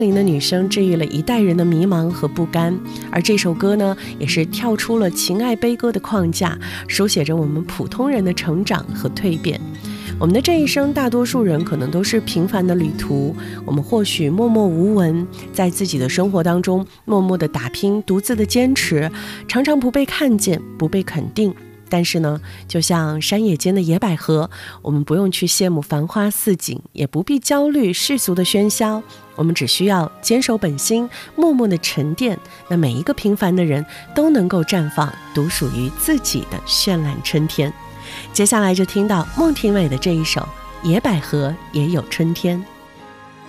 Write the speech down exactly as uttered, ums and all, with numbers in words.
林的女生治愈了一代人的迷茫和不甘，而这首歌呢，也是跳出了情爱悲歌的框架，书写着我们普通人的成长和蜕变。我们的这一生，大多数人可能都是平凡的旅途，我们或许默默无闻，在自己的生活当中默默的打拼，独自的坚持，常常不被看见，不被肯定。但是呢，就像山野间的野百合，我们不用去羡慕繁花似锦，也不必焦虑世俗的喧嚣，我们只需要坚守本心，默默的沉淀，那每一个平凡的人都能够绽放独属于自己的绚烂春天。接下来就听到孟庭苇的这一首《野百合也有春天》。